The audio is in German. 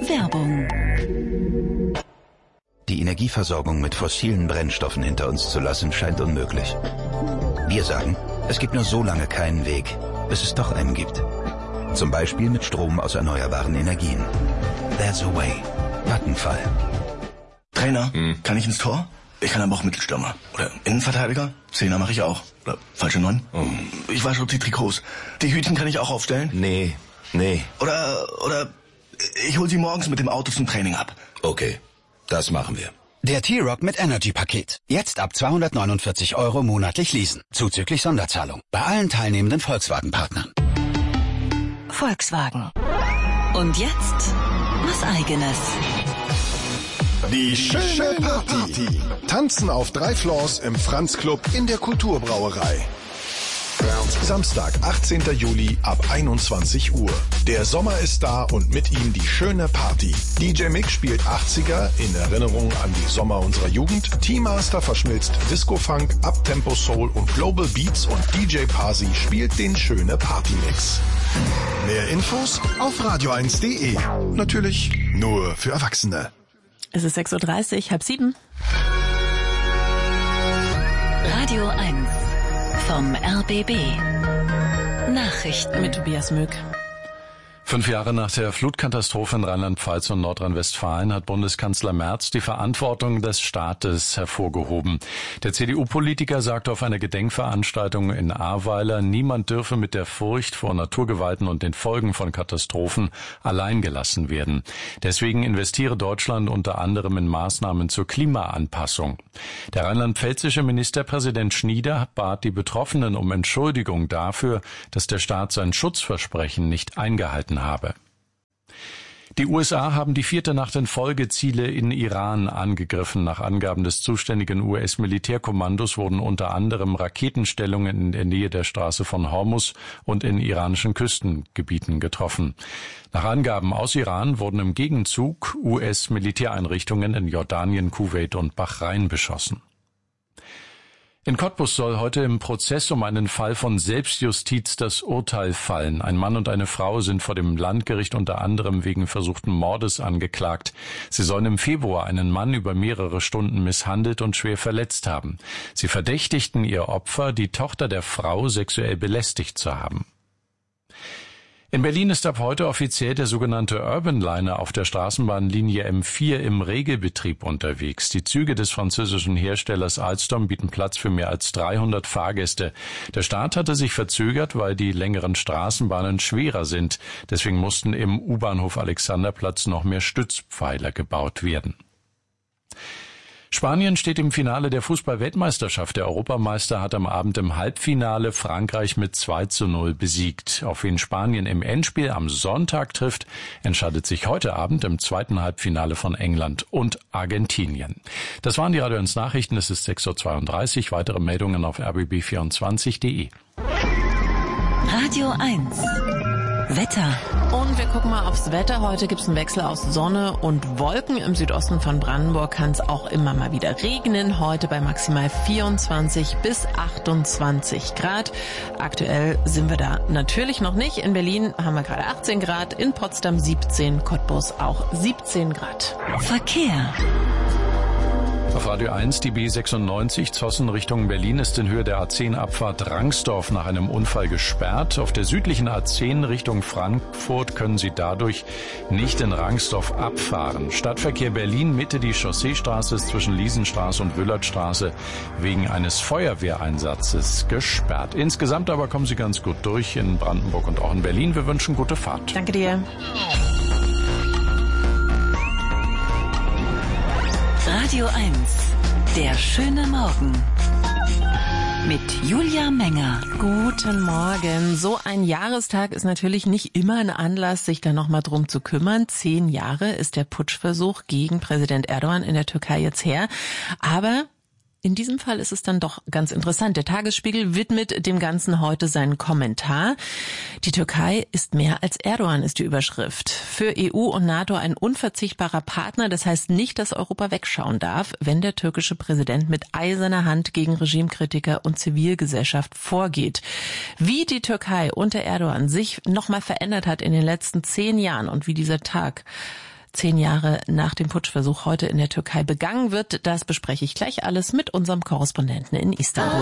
Werbung. Die Energieversorgung mit fossilen Brennstoffen hinter uns zu lassen, scheint unmöglich. Wir sagen, es gibt nur so lange keinen Weg, bis es doch einen gibt. Zum Beispiel mit Strom aus erneuerbaren Energien. There's a way. Vattenfall. Trainer, kann ich ins Tor? Ich kann aber auch Mittelstürmer. Oder Innenverteidiger? Zehner mache ich auch. Oder falsche 9? Ich wasche die Trikots. Die Hütchen kann ich auch aufstellen? Nee. Oder ich hol sie morgens mit dem Auto zum Training ab. Okay, das machen wir. Der T-Rock mit Energy-Paket. Jetzt ab 249 € monatlich leasen. Zuzüglich Sonderzahlung. Bei allen teilnehmenden Volkswagen-Partnern. Volkswagen. Und jetzt was Eigenes. Die schöne Party. Tanzen auf 3 Floors im Franz Club in der Kulturbrauerei. Samstag, 18. Juli ab 21 Uhr. Der Sommer ist da und mit ihm die schöne Party. DJ Mick spielt 80er in Erinnerung an die Sommer unserer Jugend. Teammaster verschmilzt Disco-Funk, Uptempo Soul und Global Beats und DJ Parsi spielt den schöne Party-Mix. Mehr Infos auf radio1.de. Natürlich nur für Erwachsene. Es ist 6:30 Uhr, 6:30. Radio 1 vom RBB. Nachrichten Mit Tobias Mück. 5 Jahre nach der Flutkatastrophe in Rheinland-Pfalz und Nordrhein-Westfalen hat Bundeskanzler Merz die Verantwortung des Staates hervorgehoben. Der CDU-Politiker sagte auf einer Gedenkveranstaltung in Ahrweiler, niemand dürfe mit der Furcht vor Naturgewalten und den Folgen von Katastrophen allein gelassen werden. Deswegen investiere Deutschland unter anderem in Maßnahmen zur Klimaanpassung. Der rheinland-pfälzische Ministerpräsident Schnieder bat die Betroffenen um Entschuldigung dafür, dass der Staat sein Schutzversprechen nicht eingehalten habe. Die USA haben die 4. Nacht in Folge Ziele in Iran angegriffen. Nach Angaben des zuständigen US-Militärkommandos wurden unter anderem Raketenstellungen in der Nähe der Straße von Hormuz und in iranischen Küstengebieten getroffen. Nach Angaben aus Iran wurden im Gegenzug US-Militäreinrichtungen in Jordanien, Kuwait und Bahrain beschossen. In Cottbus soll heute im Prozess um einen Fall von Selbstjustiz das Urteil fallen. Ein Mann und eine Frau sind vor dem Landgericht unter anderem wegen versuchten Mordes angeklagt. Sie sollen im Februar einen Mann über mehrere Stunden misshandelt und schwer verletzt haben. Sie verdächtigten ihr Opfer, die Tochter der Frau, sexuell belästigt zu haben. In Berlin ist ab heute offiziell der sogenannte Urban Liner auf der Straßenbahnlinie M4 im Regelbetrieb unterwegs. Die Züge des französischen Herstellers Alstom bieten Platz für mehr als 300 Fahrgäste. Der Start hatte sich verzögert, weil die längeren Straßenbahnen schwerer sind. Deswegen mussten im U-Bahnhof Alexanderplatz noch mehr Stützpfeiler gebaut werden. Spanien steht im Finale der Fußball-Weltmeisterschaft. Der Europameister hat am Abend im Halbfinale Frankreich mit 2:0 besiegt. Auf wen Spanien im Endspiel am Sonntag trifft, entscheidet sich heute Abend im zweiten Halbfinale von England und Argentinien. Das waren die Radio 1 Nachrichten. Es ist 6:32 Uhr. Weitere Meldungen auf rbb24.de. Radio 1 Wetter. Und wir gucken mal aufs Wetter. Heute gibt es einen Wechsel aus Sonne und Wolken. Im Südosten von Brandenburg kann es auch immer mal wieder regnen. Heute bei maximal 24 bis 28 Grad. Aktuell sind wir da natürlich noch nicht. In Berlin haben wir gerade 18 Grad, in Potsdam 17, Cottbus auch 17 Grad. Verkehr. Auf Radio 1, die B96 Zossen Richtung Berlin ist in Höhe der A10 Abfahrt Rangsdorf nach einem Unfall gesperrt. Auf der südlichen A10 Richtung Frankfurt können Sie dadurch nicht in Rangsdorf abfahren. Stadtverkehr Berlin Mitte, die Chausseestraße ist zwischen Liesenstraße und Wüllertstraße wegen eines Feuerwehreinsatzes gesperrt. Insgesamt aber kommen Sie ganz gut durch in Brandenburg und auch in Berlin. Wir wünschen gute Fahrt. Danke dir. Radio 1, der schöne Morgen. Mit Julia Menger. Guten Morgen. So ein Jahrestag ist natürlich nicht immer ein Anlass, sich da nochmal drum zu kümmern. 10 Jahre ist der Putschversuch gegen Präsident Erdogan in der Türkei jetzt her. Aber in diesem Fall ist es dann doch ganz interessant. Der Tagesspiegel widmet dem Ganzen heute seinen Kommentar. Die Türkei ist mehr als Erdogan, ist die Überschrift. Für EU und NATO ein unverzichtbarer Partner. Das heißt nicht, dass Europa wegschauen darf, wenn der türkische Präsident mit eiserner Hand gegen Regimekritiker und Zivilgesellschaft vorgeht. Wie die Türkei unter Erdogan sich nochmal verändert hat in den letzten 10 Jahren und wie dieser Tag 10 Jahre nach dem Putschversuch heute in der Türkei begangen wird. Das bespreche ich gleich alles mit unserem Korrespondenten in Istanbul.